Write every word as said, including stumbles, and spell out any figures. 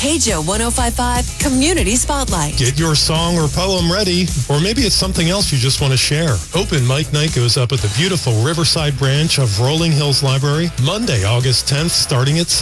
K J O one oh five point five Community Spotlight. Get your song or poem ready, or maybe it's something else you just want to share. Open Mic Night goes up at the beautiful Riverside branch of Rolling Hills Library Monday, August tenth, starting at six.